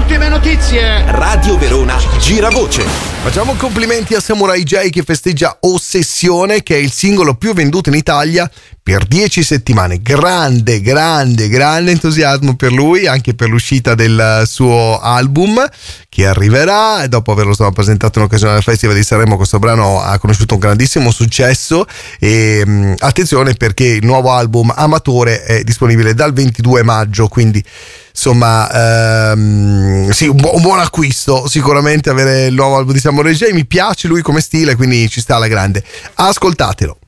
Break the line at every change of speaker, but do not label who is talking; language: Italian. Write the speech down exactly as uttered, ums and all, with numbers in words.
ultime notizie.
Radio Verona Giravoce.
Facciamo complimenti a Samurai J che festeggia Ossessione, che è il singolo più venduto in Italia per dieci settimane. Grande, grande, grande entusiasmo per lui, anche per l'uscita del suo album che arriverà. E dopo averlo stato presentato in occasione del Festival di Sanremo, questo brano ha conosciuto un grandissimo successo. E mh, attenzione, perché il nuovo album Amatore è disponibile dal ventidue maggio, quindi insomma ehm, sì, un, bu- un buon acquisto sicuramente avere il nuovo album di Samurai J. Mi piace lui come stile, quindi ci sta alla grande. Ascoltatelo.